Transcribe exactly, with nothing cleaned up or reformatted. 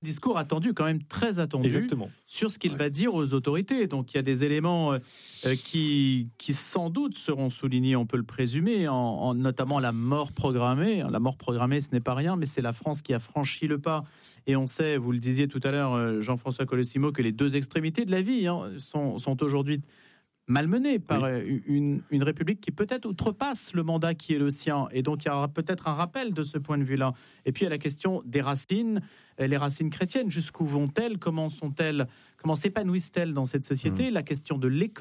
discours attendu, quand même très attendu, Exactement. sur ce qu'il Ouais. va dire aux autorités. Donc il y a des éléments euh, qui, qui sans doute seront soulignés, on peut le présumer, en, en notamment la mort programmée. La mort programmée, ce n'est pas rien, mais c'est la France qui a franchi le pas. Et on sait, vous le disiez tout à l'heure, Jean-François Colosimo, que les deux extrémités de la vie hein, sont, sont aujourd'hui malmenées par oui. une, une République qui peut-être outrepasse le mandat qui est le sien. Et donc il y aura peut-être un rappel de ce point de vue-là. Et puis il y a la question des racines, les racines chrétiennes. Jusqu'où vont-elles ? Comment sont-elles ? Comment s'épanouissent-elles dans cette société ? mmh. La question de l'école.